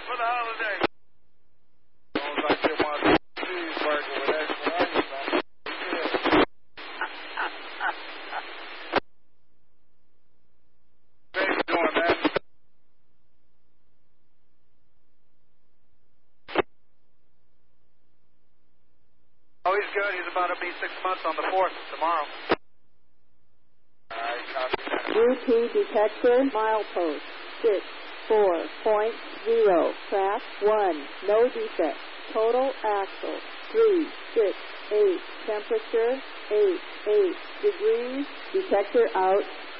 for the holiday. Sounds like they want a cheeseburger with extra onions on it. How you doing, man? Oh, he's good. He's about to be 6 months on the 4th tomorrow. All right, copy that. UT detector milepost 64.0. Track 1. No defect. Total axle 368. Temperature 88 degrees. Detector out.